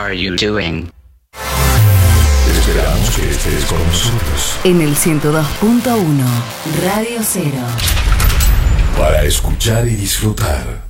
are you doing? Esperamos que estés con nosotros. En el 102.1 Radio Cero. Para escuchar y disfrutar.